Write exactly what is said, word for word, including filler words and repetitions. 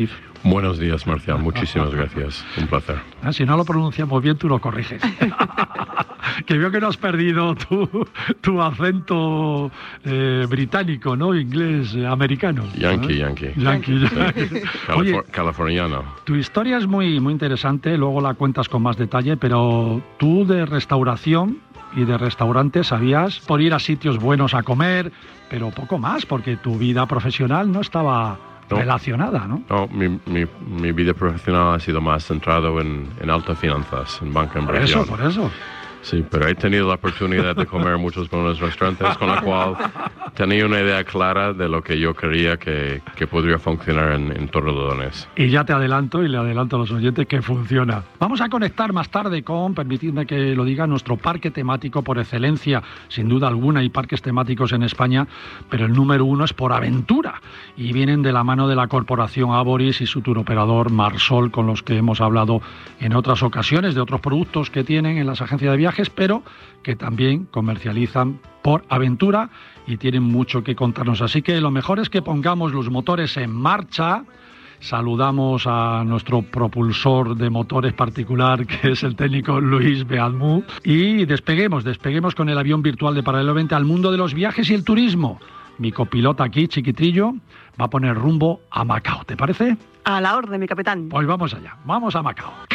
Buenos días, Marcial. Muchísimas gracias. Un placer. Ah, si no lo pronunciamos bien, tú lo corriges. Que veo que no has perdido tu, tu acento eh, británico, ¿no? Inglés, eh, americano. Yankee, ¿eh? yankee. Yankee. Califor- Oye, californiano. tu historia es muy, muy interesante, luego la cuentas con más detalle, pero tú de restauración y de restaurantes sabías por ir a sitios buenos a comer, pero poco más, porque tu vida profesional no estaba... No. relacionada, ¿no? No, mi, mi, mi vida profesional ha sido más centrado en, en altas finanzas, en banca en Por inversión. eso, por eso. Sí, pero he tenido la oportunidad de comer en muchos buenos restaurantes, con la cual tenía una idea clara de lo que yo creía que, que podría funcionar en, en Torrelodones. Y ya te adelanto, y le adelanto a los oyentes, que funciona. Vamos a conectar más tarde con, permitidme que lo diga, nuestro parque temático por excelencia. Sin duda alguna hay parques temáticos en España, pero el número uno es Por Aventura. Y vienen de la mano de la corporación Aboris y su turoperador Marsol, con los que hemos hablado en otras ocasiones, de otros productos que tienen en las agencias de viajes, pero que también comercializan Por Aventura y tienen mucho que contarnos. Así que lo mejor es que pongamos los motores en marcha. Saludamos a nuestro propulsor de motores particular, que es el técnico Luis Beadmú, y despeguemos, despeguemos con el avión virtual de Paralelo veinte al mundo de los viajes y el turismo. Mi copilota aquí, Chiquitrillo, va a poner rumbo a Macao. ¿Te parece? A la orden, mi capitán. Pues vamos allá, vamos a Macao.